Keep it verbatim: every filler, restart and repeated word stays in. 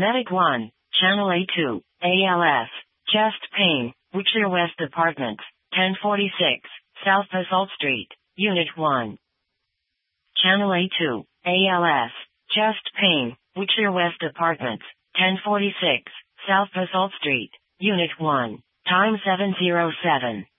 Medic one, Channel A two, A L S, Chest Pain, Wickliffe West Apartments, ten forty-six, South Basalt Street, Unit one. Channel A two, A L S, Chest Pain, Wickliffe West Apartments, ten forty-six, South Basalt Street, Unit one. Time seven oh seven.